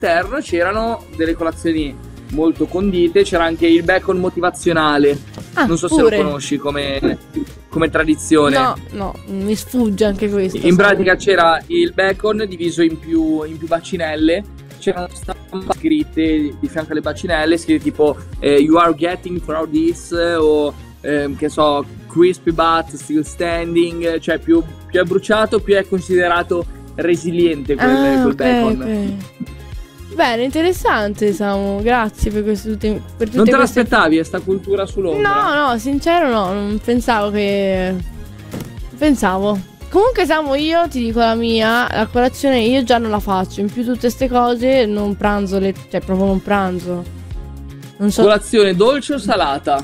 all'interno c'erano delle colazioni molto condite, c'era anche il bacon motivazionale. Non so se lo conosci come tradizione. No, mi sfugge anche questo. In pratica c'era il bacon diviso in più bacinelle, c'erano stampe scritte di fianco alle bacinelle, scritte tipo you are getting through this, o che so, crispy but still standing, cioè più è bruciato più è considerato resiliente quel bacon. Okay. Bene, interessante, Samu, grazie per questo Non te l'aspettavi questa cultura su Londra? No, sincero no, non pensavo che... Comunque Samu, io ti dico la mia, la colazione io già non la faccio, in più tutte ste cose non pranzo, cioè proprio non pranzo. Non so... Colazione dolce o salata?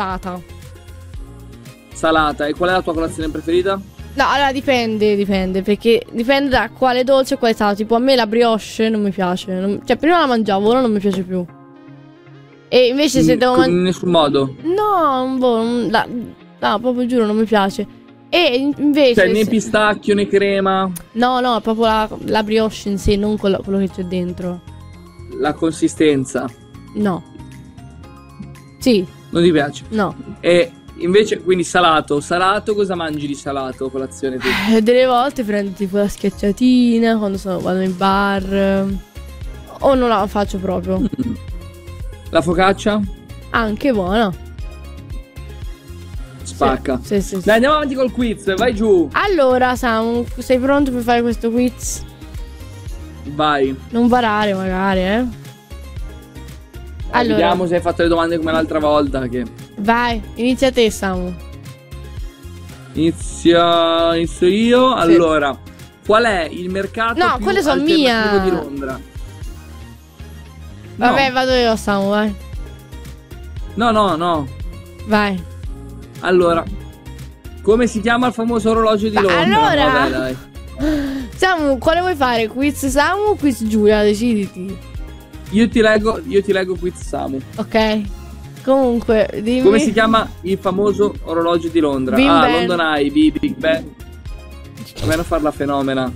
Salata, e qual è la tua colazione preferita? No, allora dipende, perché dipende da quale dolce e quale salato. Tipo a me la brioche non mi piace, cioè prima la mangiavo, ora non mi piace più. E invece se devo in nessun modo? No, no, proprio giuro non mi piace. E invece cioè né pistacchio né crema? No, proprio la brioche in sé, non quello che c'è dentro. La consistenza? No. Sì. Non ti piace? No. E invece, quindi salato, cosa mangi di salato a colazione tu? Delle volte prendo tipo la schiacciatina quando vado nei bar, o non la faccio proprio. La focaccia? Anche buona. Spacca. Sì. Dai, andiamo avanti col quiz, vai giù. Allora Samu, sei pronto per fare questo quiz? Vai. Non barare magari, Allora, vediamo se hai fatto le domande come l'altra volta Vai, inizia te Samu. Inizio io. Sì. Allora, qual è il mercato più alternativo di Londra? Vabbè, vado io Samu, vai. No. Vai. Allora, come si chiama il famoso orologio di Londra? Allora, vabbè, dai. Samu, quale vuoi fare? Quiz Samu o quiz Giulia? Deciditi. Io ti leggo quiz Samu. Ok. Comunque, dimmi. Come si chiama il famoso orologio di Londra? London Eye, Big Ben. A non farla fenomena.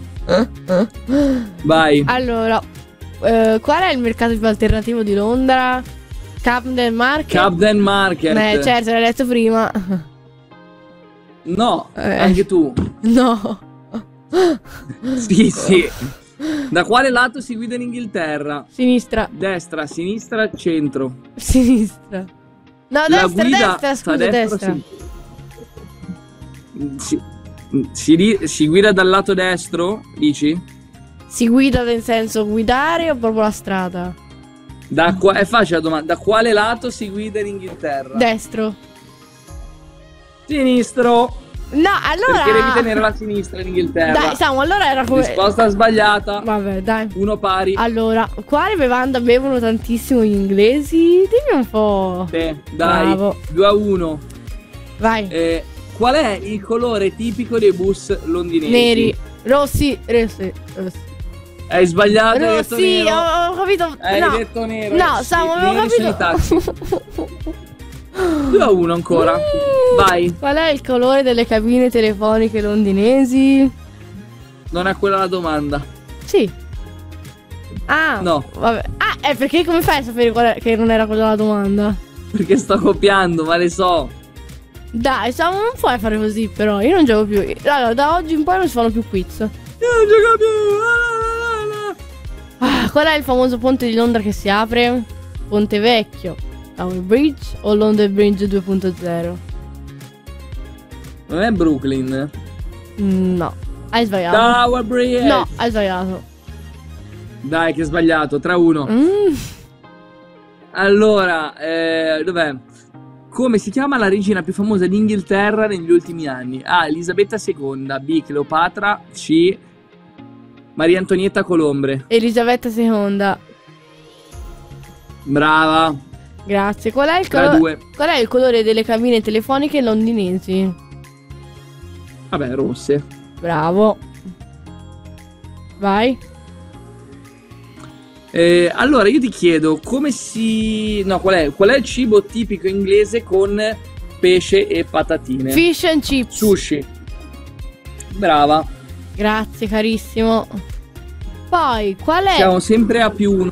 Vai. Allora, qual è il mercato più alternativo di Londra? Camden Market. Certo, l'hai detto prima. No, anche tu. No. Sì. Da quale lato si guida in Inghilterra? Sinistra. Destra, sinistra, centro. Sinistra. No, destra, scusa, destra. Si guida dal lato destro, dici? Si guida nel senso guidare o proprio la strada? È facile la domanda. Da quale lato si guida in Inghilterra? Destro. Sinistro. No, allora... Perché devi tenere la sinistra in Inghilterra. Dai, Samu, allora era come... Risposta sbagliata. Vabbè, dai. Uno pari. Allora, quale bevanda bevono tantissimo gli inglesi? Dimmi un po'. Dai, bravo. 2-1. Vai. Qual è il colore tipico dei bus londinesi? Neri. Rossi. Hai sbagliato. Rossi, ho capito. Hai detto nero. No, Samu, avevo capito. 2-1 ancora. Vai. Qual è il colore delle cabine telefoniche londinesi? Non è quella la domanda. Sì. Ah, no. Vabbè. Perché come fai a sapere che non era quella la domanda? Perché sto copiando, ma le so. Dai, Samu, non puoi fare così però. Io non gioco più. Allora, da oggi in poi non si fanno più quiz. Io non gioco più. Qual è il famoso ponte di Londra che si apre? Ponte Vecchio, Tower Bridge o London Bridge 2.0? Non è Brooklyn? No, hai sbagliato. Tower Bridge. No, hai sbagliato. Dai, che hai sbagliato. 3-1. Allora, dov'è? Come si chiama la regina più famosa d'Inghilterra negli ultimi anni? A. Elisabetta II. B. Cleopatra. C. Maria Antonietta Colombre. Elisabetta II. Brava. Grazie. Qual è il colore delle cabine telefoniche londinesi? Vabbè, rosse. Bravo. Vai. Allora io ti chiedo qual è il cibo tipico inglese con pesce e patatine? Fish and chips. Sushi. Brava. Grazie carissimo. Poi qual è? Siamo sempre a +1.